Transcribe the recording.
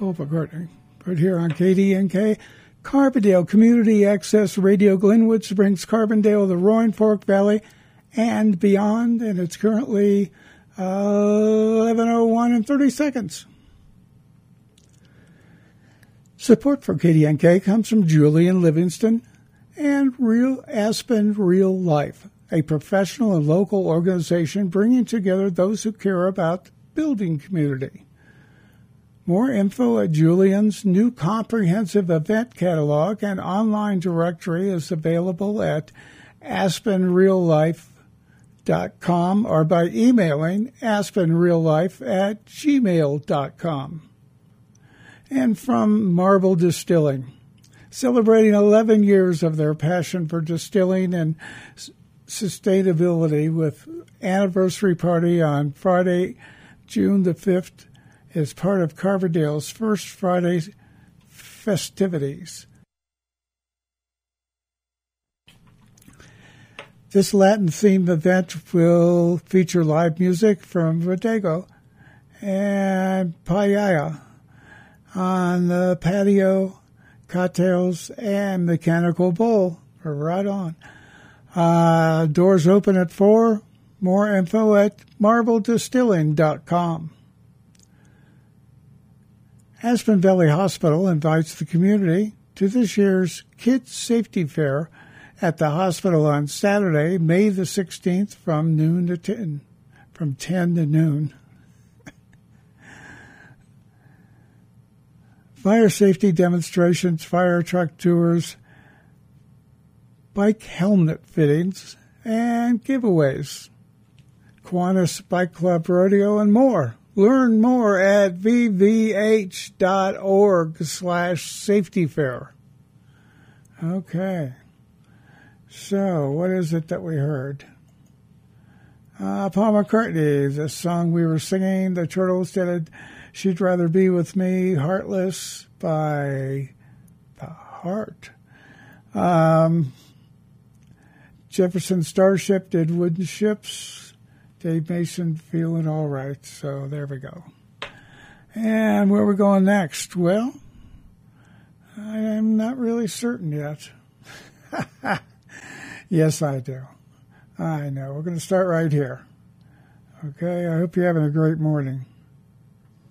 Paul McCartney, right here on KDNK. Carbondale Community Access Radio, Glenwood Springs, Carbondale, the Roaring Fork Valley, and beyond. And it's currently 11:01 and 30 seconds. Support for KDNK comes from Julian Livingston and Aspen Real Life, a professional and local organization bringing together those who care about building community. More info at Julian's new comprehensive event catalog and online directory is available at aspenreallife.com or by emailing aspenreallife@gmail.com. And from Marble Distilling, celebrating 11 years of their passion for distilling and sustainability with anniversary party on Friday, June the 5th, is part of Carbondale's First Friday festivities. This Latin-themed event will feature live music from Rodrigo and Payaya on the patio, cocktails, and mechanical bowl. We're right on. Doors open at 4. More info at marbledistilling.com. Aspen Valley Hospital invites the community to this year's Kids Safety Fair at the hospital on Saturday, May the 16th from 10 to noon. Fire safety demonstrations, fire truck tours, bike helmet fittings, and giveaways. Kiwanis Bike Club Rodeo and more. Learn more at vvh.org/safetyfair. Okay. So, what is it that we heard? Paul McCartney, the song we were singing, the Turtles did She'd Rather Be With Me, Heartless by The Heart. Jefferson Starship did Wooden Ships. Dave Mason, Feeling All Right. So there we go. And where are we going next? Well, I'm not really certain yet. Yes, I do. I know. We're going to start right here. Okay, I hope you're having a great morning.